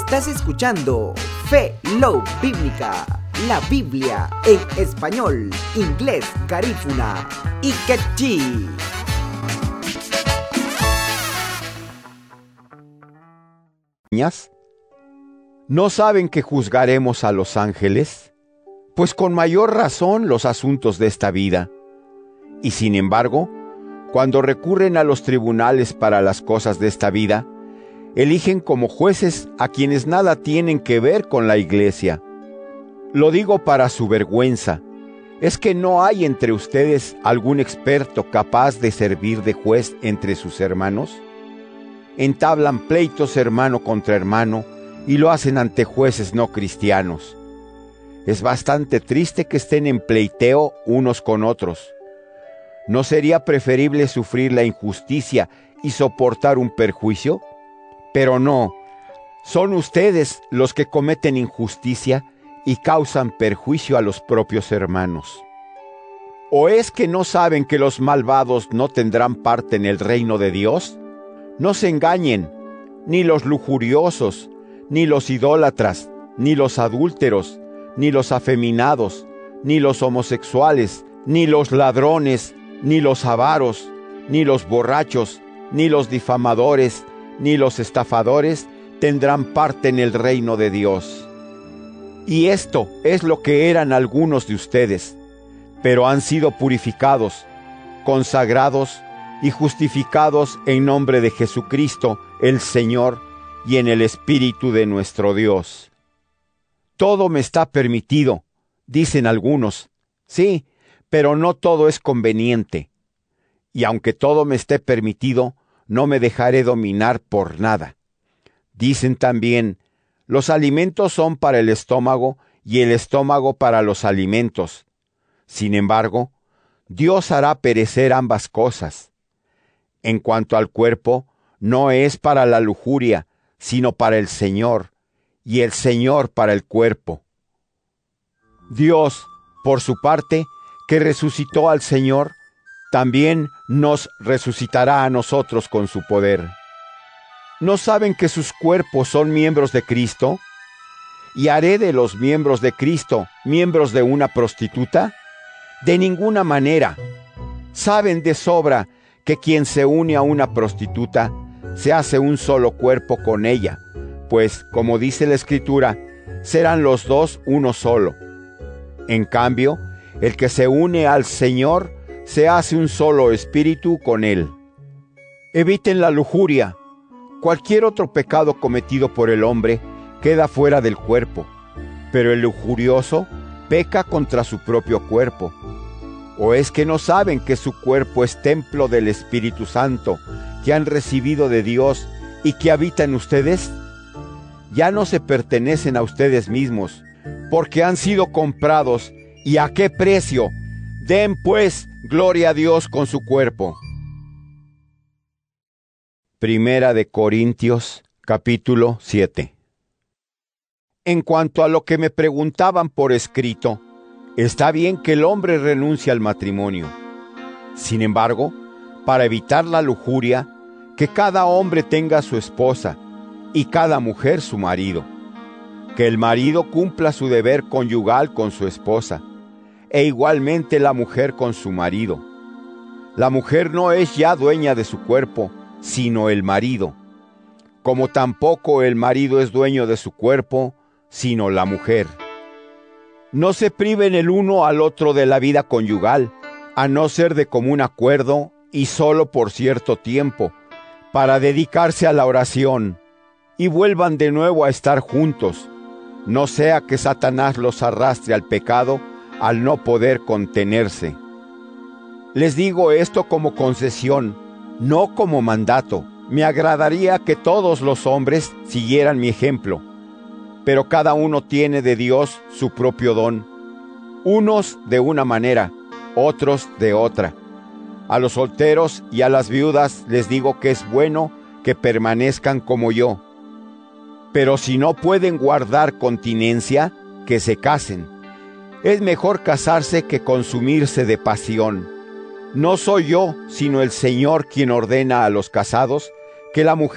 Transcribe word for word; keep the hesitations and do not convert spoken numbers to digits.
Estás escuchando Fe Love Bíblica, la Biblia en español, inglés, garífuna y quechí. ¿No saben que juzgaremos a los ángeles? Pues con mayor razón los asuntos de esta vida. Y sin embargo, cuando recurren a los tribunales para las cosas de esta vida, eligen como jueces a quienes nada tienen que ver con la iglesia. Lo digo para su vergüenza. ¿Es que no hay entre ustedes algún experto capaz de servir de juez entre sus hermanos? Entablan pleitos hermano contra hermano y lo hacen ante jueces no cristianos. Es bastante triste que estén en pleiteo unos con otros. ¿No sería preferible sufrir la injusticia y soportar un perjuicio? Pero no, son ustedes los que cometen injusticia y causan perjuicio a los propios hermanos. ¿O es que no saben que los malvados no tendrán parte en el reino de Dios? No se engañen, ni los lujuriosos, ni los idólatras, ni los adúlteros, ni los afeminados, ni los homosexuales, ni los ladrones, ni los avaros, ni los borrachos, ni los difamadores, ni los estafadores tendrán parte en el reino de Dios. Y esto es lo que eran algunos de ustedes, pero han sido purificados, consagrados y justificados en nombre de Jesucristo, el Señor, y en el Espíritu de nuestro Dios. Todo me está permitido, dicen algunos. Sí, pero no todo es conveniente. Y aunque todo me esté permitido, no me dejaré dominar por nada. Dicen también, los alimentos son para el estómago y el estómago para los alimentos. Sin embargo, Dios hará perecer ambas cosas. En cuanto al cuerpo, no es para la lujuria, sino para el Señor, y el Señor para el cuerpo. Dios, por su parte, que resucitó al Señor, también nos resucitará a nosotros con su poder. ¿No saben que sus cuerpos son miembros de Cristo? ¿Y haré de los miembros de Cristo miembros de una prostituta? De ninguna manera. Saben de sobra que quien se une a una prostituta se hace un solo cuerpo con ella, pues, como dice la Escritura, serán los dos uno solo. En cambio, el que se une al Señor se hace un solo espíritu con Él. Eviten la lujuria. Cualquier otro pecado cometido por el hombre queda fuera del cuerpo, pero el lujurioso peca contra su propio cuerpo. ¿O es que no saben que su cuerpo es templo del Espíritu Santo, que han recibido de Dios y que habita en ustedes? Ya no se pertenecen a ustedes mismos, porque han sido comprados. ¿Y a qué precio? Den pues gloria a Dios con su cuerpo. Primera de Corintios, capítulo siete. En cuanto a lo que me preguntaban por escrito, está bien que el hombre renuncie al matrimonio. Sin embargo, para evitar la lujuria, que cada hombre tenga su esposa y cada mujer su marido. Que el marido cumpla su deber conyugal con su esposa, e igualmente la mujer con su marido. La mujer no es ya dueña de su cuerpo, sino el marido, como tampoco el marido es dueño de su cuerpo, sino la mujer. No se priven el uno al otro de la vida conyugal, a no ser de común acuerdo y solo por cierto tiempo, para dedicarse a la oración, y vuelvan de nuevo a estar juntos, no sea que Satanás los arrastre al pecado al no poder contenerse. Les digo esto como concesión, no como mandato. Me agradaría que todos los hombres siguieran mi ejemplo, pero cada uno tiene de Dios su propio don, unos de una manera, otros de otra. A los solteros y a las viudas les digo que es bueno que permanezcan como yo. Pero si no pueden guardar continencia, que se casen. Es mejor casarse que consumirse de pasión. No soy yo, sino el Señor quien ordena a los casados que la mujer